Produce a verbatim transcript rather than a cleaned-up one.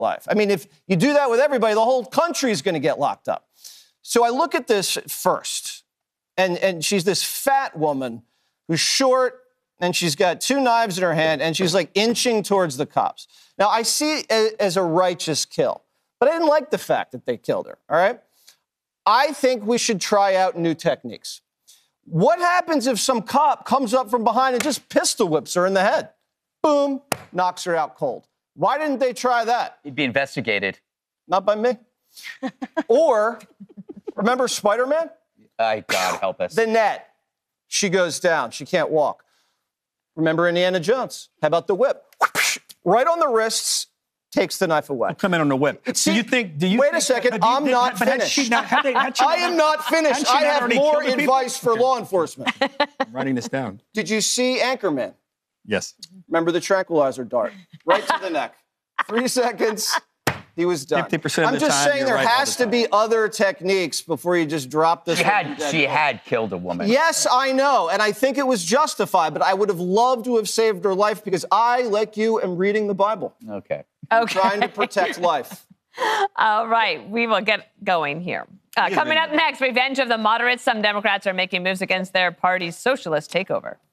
life. I mean, if you do that with everybody, the whole country is going to get locked up. So I look at this first, and, and she's this fat woman who's short, and she's got two knives in her hand, and she's like inching towards the cops. Now, I see it as a righteous kill, but I didn't like the fact that they killed her, all right? I think we should try out new techniques. What happens if some cop comes up from behind and just pistol whips her in the head? Boom, knocks her out cold. Why didn't they try that? He'd be investigated. Not by me. Or, remember Spider-Man? Uh, God help us. The net. She goes down. She can't walk. Remember Indiana Jones? How about the whip? Right on the wrists, takes the knife away. I'll come in on the whip. See, do you think? Do you wait think, a second. do you I'm think, not but had finished. she not, had they, had she I am not finished. I have more advice for okay. law enforcement. I'm writing this down. Did you see Anchorman? Yes. Remember the tranquilizer dart? Right to the neck. Three seconds. He was done. fifty percent of I'm the just time, saying you're there right all has the to be other techniques before you just drop this. She one had, dead she body. had killed a woman. Yes, I know, and I think it was justified, but I would have loved to have saved her life because I, like you, am reading the Bible. Okay. I'm Okay. trying to protect life. All right, we will get going here. Uh, coming up next, revenge of the moderates. Some Democrats are making moves against their party's socialist takeover.